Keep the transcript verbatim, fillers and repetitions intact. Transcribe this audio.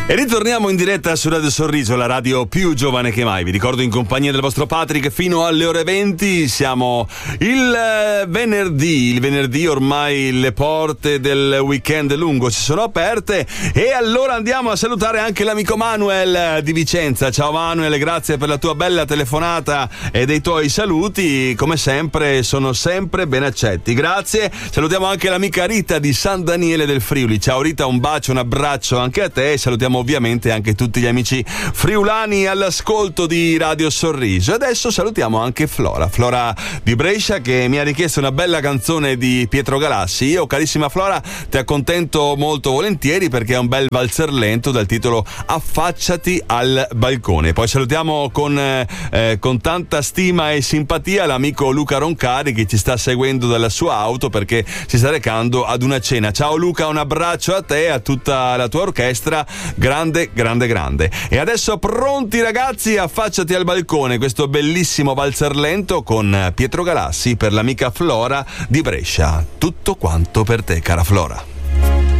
E ritorniamo in diretta su Radio Sorriso, la radio più giovane che mai. Vi ricordo, in compagnia del vostro Patrick fino alle ore venti. Siamo il venerdì, il venerdì ormai le porte del weekend lungo si sono aperte e allora andiamo a salutare anche l'amico Manuel di Vicenza. Ciao Manuel, grazie per la tua bella telefonata e dei tuoi saluti, come sempre sono sempre ben accetti. Grazie. Salutiamo anche l'amica Rita di San Daniele del Friuli. Ciao Rita, un bacio, un abbraccio anche a te. Salutiamo ovviamente anche tutti gli amici friulani all'ascolto di Radio Sorriso. E adesso salutiamo anche Flora, Flora di Brescia, che mi ha richiesto una bella canzone di Pietro Galassi. Io, carissima Flora, ti accontento molto volentieri perché è un bel valzer lento dal titolo Affacciati al balcone. Poi salutiamo con, eh, con tanta stima e simpatia l'amico Luca Roncari, che ci sta seguendo dalla sua auto perché si sta recando ad una cena. Ciao Luca, un abbraccio a te e a tutta la tua orchestra. Grande, grande, grande. E adesso pronti ragazzi, affacciati al balcone, questo bellissimo valzer lento con Pietro Galassi per l'amica Flora di Brescia. Tutto quanto per te, cara Flora.